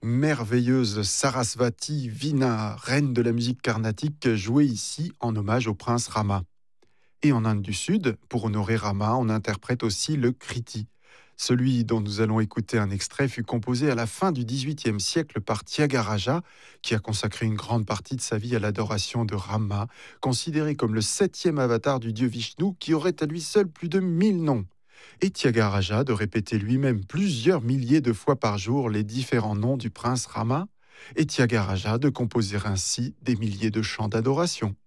merveilleuse Sarasvati Veena, reine de la musique carnatique, jouée ici en hommage au prince Rama. Et en Inde du Sud, pour honorer Rama, on interprète aussi le Kriti. Celui dont nous allons écouter un extrait fut composé à la fin du XVIIIe siècle par Tyagaraja, qui a consacré une grande partie de sa vie à l'adoration de Rama, considéré comme le septième avatar du dieu Vishnu, qui aurait à lui seul plus de 1000 noms. Et Tyagaraja de répéter lui-même plusieurs milliers de fois par jour les différents noms du prince Rama, et Tyagaraja de composer ainsi des milliers de chants d'adoration.